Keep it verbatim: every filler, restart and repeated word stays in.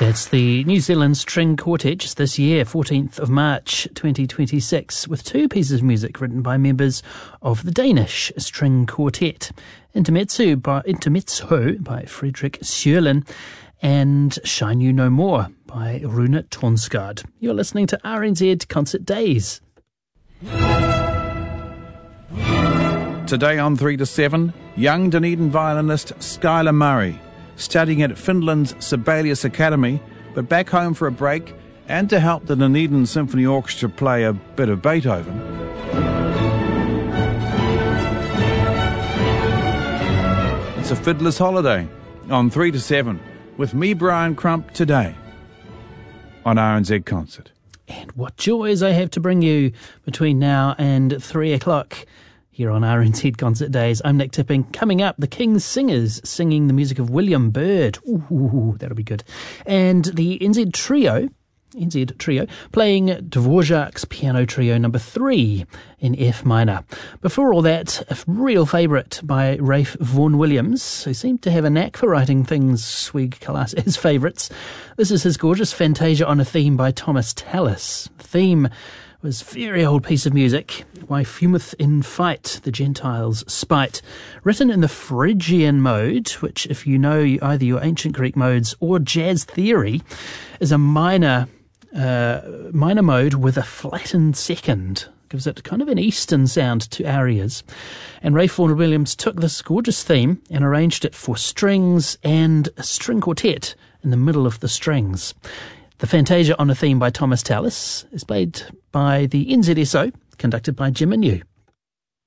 That's the New Zealand String Quartet just this year, fourteenth of March twenty twenty-six, with two pieces of music written by members of the Danish String Quartet. Intermezzo by, Intermezzo by Fredrik Sjölin and Shine You No More by Rune Tonsgaard. You're listening to R N Z Concert Days. Today on three to seven, young Dunedin violinist Skylar Murray, studying at Finland's Sibelius Academy, but back home for a break and to help the Dunedin Symphony Orchestra play a bit of Beethoven. It's a fiddler's holiday on three to seven with me, Brian Crump, today on R N Z Concert. And what joys I have to bring you between now and three o'clock. Here on R N Z Concert Days, I'm Nick Tipping. Coming up, the King's Singers singing the music of William Byrd. Ooh, that'll be good. And the N Z Trio, N Z Trio, playing Dvorak's Piano Trio number three in F minor. Before all that, a real favourite by Ralph Vaughan Williams, who seemed to have a knack for writing things we class as favourites. This is his gorgeous Fantasia on a Theme by Thomas Tallis. The theme was a very old piece of music. Why fumeth in fight the Gentiles' spite, written in the Phrygian mode, which, if you know either your ancient Greek modes or jazz theory, is a minor uh, minor mode with a flattened second. Gives it kind of an Eastern sound to arias. And Ralph Vaughan Williams took this gorgeous theme and arranged it for strings and a string quartet in the middle of the strings. The Fantasia on a Theme by Thomas Tallis is played by the N Z S O, conducted by Jim Inu.